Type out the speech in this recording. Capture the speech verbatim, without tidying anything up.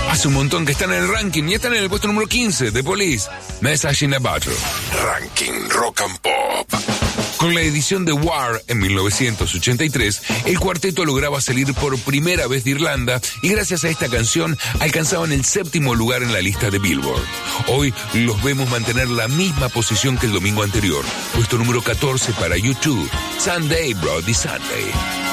Hace un montón que están en el ranking y están en el puesto número quince de Police, Message in a Bottle. Ranking Rock and Pop. Con la edición de War en mil novecientos ochenta y tres, el cuarteto lograba salir por primera vez de Irlanda y gracias a esta canción alcanzaban el séptimo lugar en la lista de Billboard. Hoy los vemos mantener la misma posición que el domingo anterior, puesto número catorce para U dos, Sunday Bloody Sunday.